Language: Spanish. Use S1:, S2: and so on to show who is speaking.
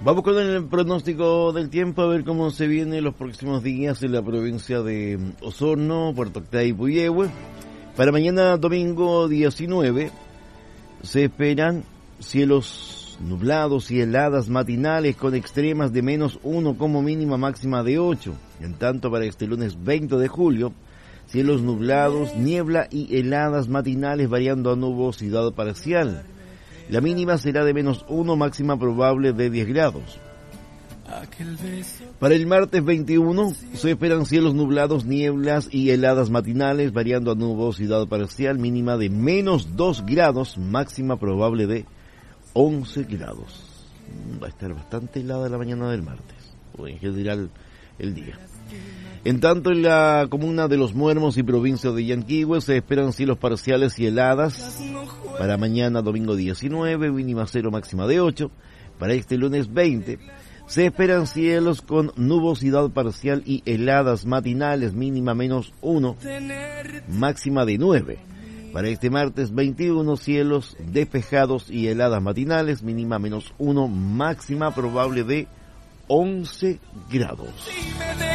S1: Vamos con el pronóstico del tiempo, a ver cómo se vienen los próximos días en la provincia de Osorno, Puerto Octay y Puyehue. Para mañana domingo 19 se esperan cielos nublados y heladas matinales con extremas de -1 como mínima, máxima de 8. En tanto, para este lunes 20 de julio, cielos nublados, niebla y heladas matinales variando a nubosidad parcial. La mínima será de -1, máxima probable de 10 grados. Para el martes 21 se esperan cielos nublados, nieblas y heladas matinales variando a nubosidad parcial, mínima de -2 grados, máxima probable de 11 grados. Va a estar bastante helada la mañana del martes, o en general el día. En tanto, en la comuna de Los Muermos y provincia de Yanquihue se esperan cielos parciales y heladas. Para mañana domingo 19, mínima 0, máxima de 8. Para este lunes 20 se esperan cielos con nubosidad parcial y heladas matinales, mínima -1, máxima de 9. Para este martes 21, cielos despejados y heladas matinales, mínima -1, máxima probable de 11 grados.